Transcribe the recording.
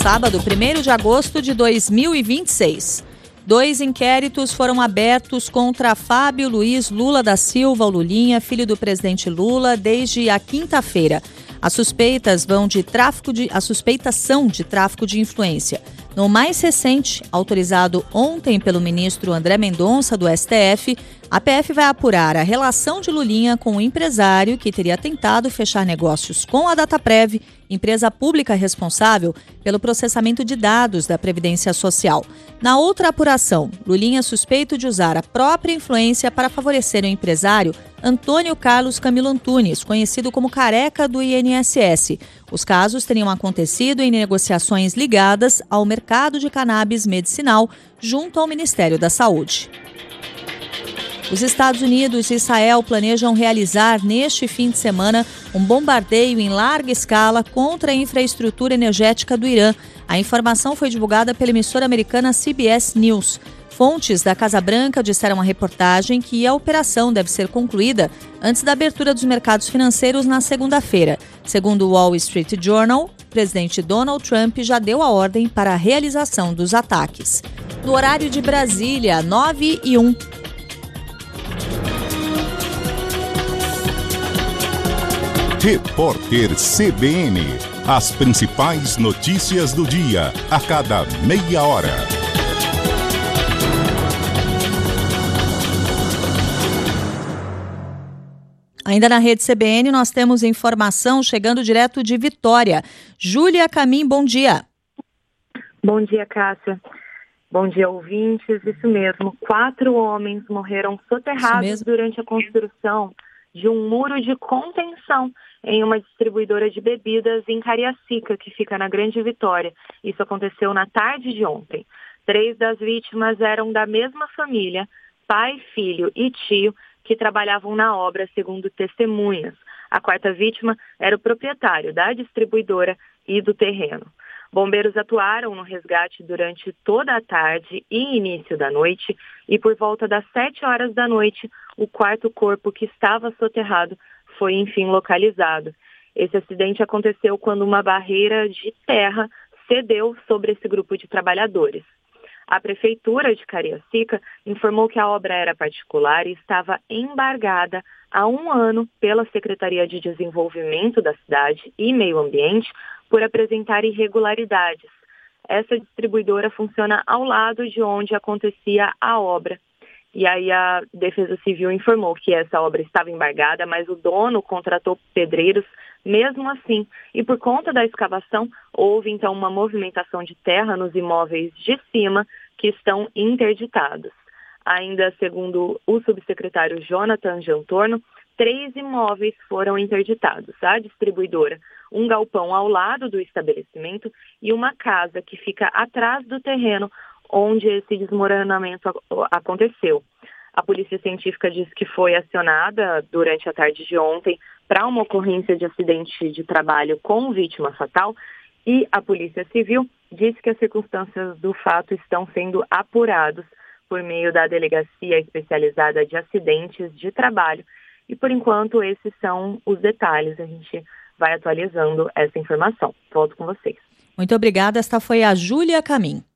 sábado, 1º de agosto de 2026. 2 inquéritos foram abertos contra Fábio Luiz Lula da Silva, o Lulinha, filho do presidente Lula, desde a quinta-feira. As suspeitas são de tráfico de influência. No mais recente, autorizado ontem pelo ministro André Mendonça, do STF, a PF vai apurar a relação de Lulinha com o empresário que teria tentado fechar negócios com a Dataprev, empresa pública responsável pelo processamento de dados da Previdência Social. Na outra apuração, Lulinha é suspeito de usar a própria influência para favorecer o empresário Antônio Carlos Camilo Antunes, conhecido como Careca do INSS. Os casos teriam acontecido em negociações ligadas ao mercado de cannabis medicinal junto ao Ministério da Saúde. Os Estados Unidos e Israel planejam realizar neste fim de semana um bombardeio em larga escala contra a infraestrutura energética do Irã. A informação foi divulgada pela emissora americana CBS News. Fontes da Casa Branca disseram à reportagem que a operação deve ser concluída antes da abertura dos mercados financeiros na segunda-feira. Segundo o Wall Street Journal, o presidente Donald Trump já deu a ordem para a realização dos ataques. No horário de Brasília, 9h01. Repórter CBN. As principais notícias do dia, a cada meia hora. Ainda na rede CBN, nós temos informação chegando direto de Vitória. Júlia Camim, bom dia. Bom dia, Cássia. Bom dia, ouvintes. Isso mesmo. 4 homens morreram soterrados durante a construção de um muro de contenção em uma distribuidora de bebidas em Cariacica, que fica na Grande Vitória. Isso aconteceu na tarde de ontem. 3 das vítimas eram da mesma família, pai, filho e tio, que trabalhavam na obra, segundo testemunhas. A 4ª vítima era o proprietário da distribuidora e do terreno. Bombeiros atuaram no resgate durante toda a tarde e início da noite, e por volta das 7 horas da noite, o 4º corpo que estava soterrado foi, enfim, localizado. Esse acidente aconteceu quando uma barreira de terra cedeu sobre esse grupo de trabalhadores. A Prefeitura de Cariacica informou que a obra era particular e estava embargada há 1 ano pela Secretaria de Desenvolvimento da Cidade e Meio Ambiente por apresentar irregularidades. Essa distribuidora funciona ao lado de onde acontecia a obra. E aí a Defesa Civil informou que essa obra estava embargada, mas o dono contratou pedreiros mesmo assim. E por conta da escavação, houve então uma movimentação de terra nos imóveis de cima que estão interditados. Ainda segundo o subsecretário Jonathan Jantorno, 3 imóveis foram interditados. A distribuidora, um galpão ao lado do estabelecimento e uma casa que fica atrás do terreno onde esse desmoronamento aconteceu. A Polícia Científica diz que foi acionada durante a tarde de ontem para uma ocorrência de acidente de trabalho com vítima fatal, e a Polícia Civil disse que as circunstâncias do fato estão sendo apurados por meio da Delegacia Especializada de Acidentes de Trabalho. E, por enquanto, esses são os detalhes. A gente vai atualizando essa informação. Volto com vocês. Muito obrigada. Esta foi a Júlia Camim.